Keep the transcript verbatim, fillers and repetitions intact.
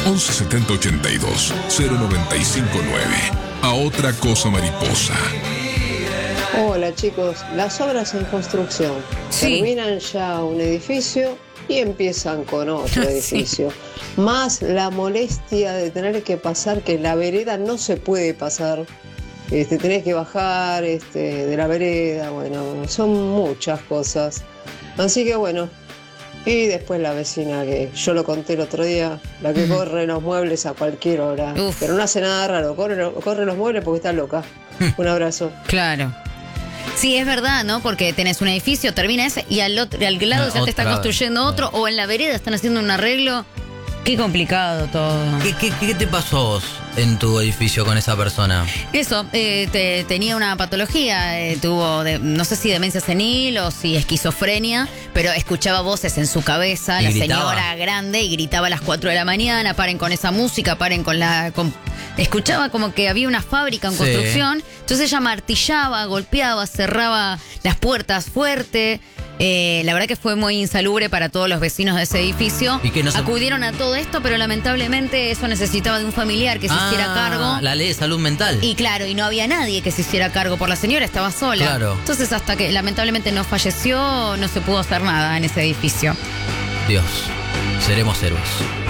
once setenta ochenta y dos cero noventa y cinco nueve. A otra cosa mariposa. Hola chicos, las obras en construcción. Sí. Terminan ya un edificio y empiezan con otro edificio. Sí. Más la molestia de tener que pasar, que en la vereda no se puede pasar. Este, tenés que bajar este, de la vereda, bueno, son muchas cosas. Así que bueno, y después la vecina que yo lo conté el otro día, la que uh-huh. corre los muebles a cualquier hora. Uf. Pero no hace nada raro, corre, corre los muebles porque está loca. Un abrazo. Claro. Sí, es verdad, ¿no? Porque tenés un edificio, termina ese y al, otro, al lado ya te está construyendo otro, o en la vereda están haciendo un arreglo. Qué complicado todo. ¿Qué, qué, qué te pasó vos en tu edificio con esa persona? Eso, eh, te, tenía una patología, eh, tuvo, de, no sé si demencia senil o si esquizofrenia, pero escuchaba voces en su cabeza, la gritaba. Señora grande, y gritaba a las cuatro de la mañana, paren con esa música, paren con la... Con, escuchaba como que había una fábrica en sí. construcción, entonces ella martillaba, golpeaba, cerraba las puertas fuerte. Eh, la verdad que fue muy insalubre para todos los vecinos de ese edificio. ¿Y que no se... Acudieron a todo esto, pero lamentablemente eso necesitaba de un familiar que se ah, hiciera cargo. La ley de salud mental. Y claro, y no había nadie que se hiciera cargo por la señora, estaba sola. Claro. Entonces hasta que lamentablemente no falleció, no se pudo hacer nada en ese edificio. Dios, seremos héroes.